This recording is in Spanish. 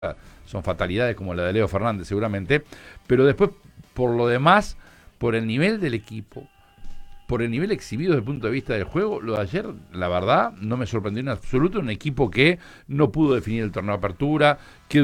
son fatalidades como la de Leo Fernández seguramente, pero después, por lo demás, por el nivel del equipo, por el nivel exhibido desde el punto de vista del juego, lo de ayer, la verdad, no me sorprendió en absoluto, un equipo que no pudo definir el torneo de apertura, que